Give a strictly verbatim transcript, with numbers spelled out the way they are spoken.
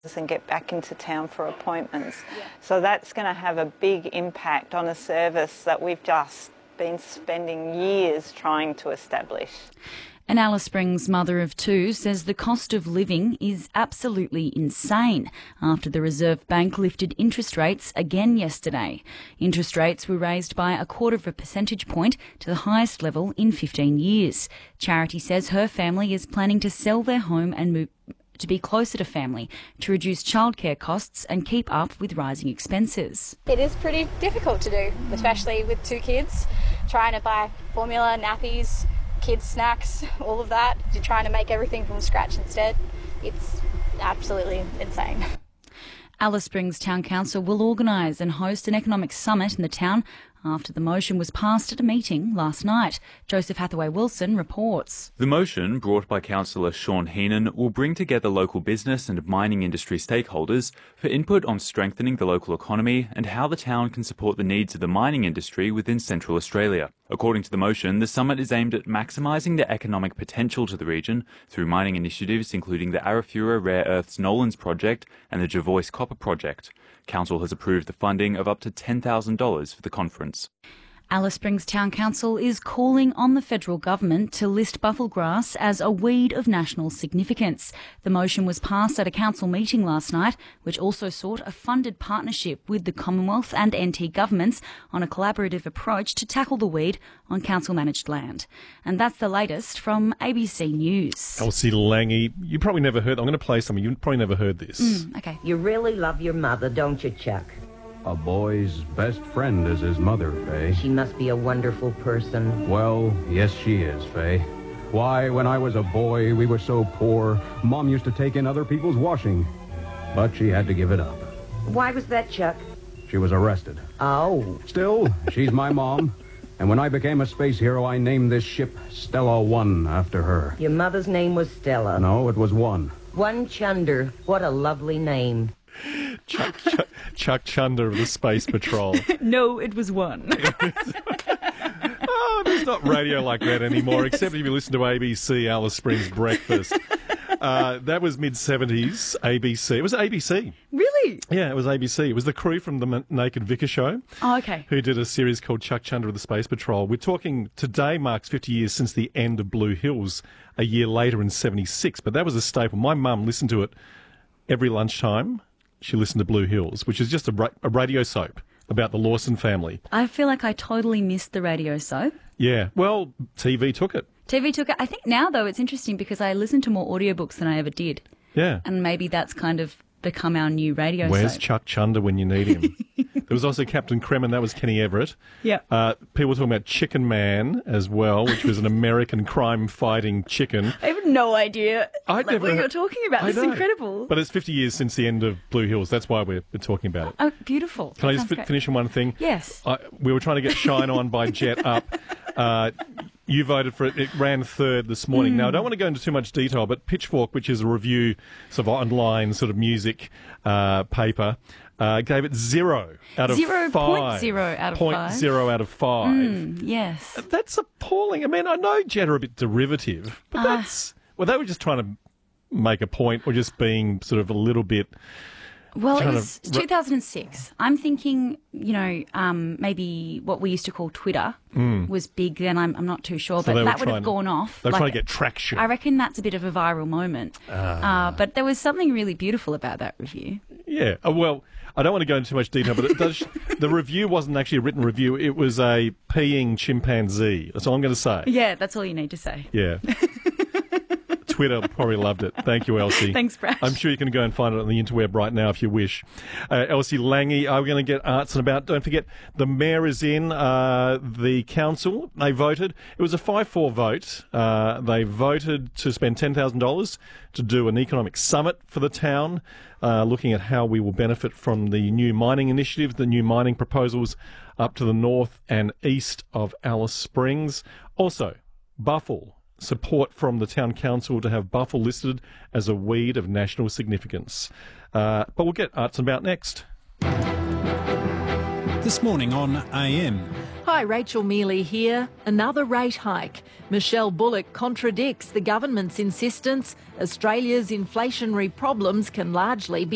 and get back into town for appointments. Yeah. So that's going to have a big impact on a service that we've just been spending years trying to establish. An Alice Springs mother of two says the cost of living is absolutely insane after the Reserve Bank lifted interest rates again yesterday. Interest rates were raised by a quarter of a percentage point to the highest level in fifteen years. Charity says her family is planning to sell their home and move to be closer to family to reduce childcare costs and keep up with rising expenses. It is pretty difficult to do, especially with two kids, trying to buy formula, nappies, kids' snacks, all of that. You're trying to make everything from scratch instead. It's absolutely insane. Alice Springs Town Council will organise and host an economic summit in the town after the motion was passed at a meeting last night. Joseph Hathaway-Wilson reports. The motion, brought by Councillor Sean Heenan, will bring together local business and mining industry stakeholders for input on strengthening the local economy and how the town can support the needs of the mining industry within Central Australia. According to the motion, the summit is aimed at maximising the economic potential to the region through mining initiatives including the Arafura Rare Earths Nolans project and the Jervois Copper project. Council has approved the funding of up to ten thousand dollars for the conference. Alice Springs Town Council is calling on the federal government to list bufflegrass as a weed of national significance. The motion was passed at a council meeting last night, which also sought a funded partnership with the Commonwealth and N T governments on a collaborative approach to tackle the weed on council-managed land. And that's the latest from A B C News. Elsie Lange, you probably never heard, I'm going to play something, you probably never heard this. Mm, okay. You really love your mother, don't you, Chuck? A boy's best friend is his mother, Faye. She must be a wonderful person. Well, yes, she is, Faye. Why, when I was a boy, we were so poor, Mom used to take in other people's washing. But she had to give it up. Why was that, Chuck? She was arrested. Oh. Still, she's my mom. And when I became a space hero, I named this ship Stella One after her. Your mother's name was Stella. No, it was One. One Chunder. What a lovely name. Chuck, Chuck, Chuck Chunder of the Space Patrol. No, it was one. Oh, there's not radio like that anymore, except if you listen to A B C Alice Springs Breakfast. Uh, that was mid-seventies A B C. It was A B C. Really? Yeah, it was A B C. It was the crew from the M- Naked Vicar show. Oh, okay. Who did a series called Chuck Chunder of the Space Patrol. We're talking, today marks fifty years since the end of Blue Hills, a year later in seventy-six. But that was a staple. My mum listened to it every lunchtime. She listened to Blue Hills, which is just a, ra- a radio soap about the Lawson family. I feel like I totally missed the radio soap. Yeah, well, T V took it. T V took it. I think now, though, it's interesting because I listen to more audiobooks than I ever did. Yeah. And maybe that's kind of become our new radio Where's soap. Chuck Chunder when you need him? There was also Captain Kremen, that was Kenny Everett. Yeah. Uh, people were talking about Chicken Man as well, which was an American crime-fighting chicken. I have no idea I'd like, never what heard- you're talking about. I This is know. incredible. But it's fifty years since the end of Blue Hills. That's why we're, we're talking about it. Oh, beautiful. Can That I just sounds fi- great. finish on one thing? Yes. I, we were trying to get Shine On by Jet Up. Uh, you voted for it. It ran third this morning. Mm. Now, I don't want to go into too much detail, but Pitchfork, which is a review, sort of online sort of music uh, paper, uh, gave it zero out of Zero five. point zero out of Point five. zero out of five. Mm, yes. That's appalling. I mean, I know Jet are a bit derivative, but Ah. that's... Well, they were just trying to make a point or just being sort of a little bit... Well, it trying was to- two thousand six. I'm thinking, you know, um, maybe what we used to call Twitter was big then. I'm, I'm not too sure, Mm. So they but were that would trying- have gone off. They were Like, trying to get traction. I reckon that's a bit of a viral moment. Uh, but there was something really beautiful about that review. Yeah. Oh, well, I don't want to go into too much detail, but it does. The review wasn't actually a written review. It was a peeing chimpanzee. That's all I'm going to say. Yeah, that's all you need to say. Yeah. Twitter probably loved it. Thank you, Elsie. Thanks, Brash. I'm sure you can go and find it on the interweb right now if you wish. Uh, Elsie Lange, are we going to get arts and about? Don't forget, the mayor is in, uh, the council. They voted. It was a five four vote. Uh, they voted to spend ten thousand dollars to do an economic summit for the town, uh, looking at how we will benefit from the new mining initiative, the new mining proposals up to the north and east of Alice Springs. Also, Buffle. Support from the town council to have Buffle listed as a weed of national significance. Uh, but we'll get arts and about next. This morning on A M. Hi, Rachel Mealy here. Another rate hike. Michelle Bullock contradicts the government's insistence Australia's inflationary problems can largely be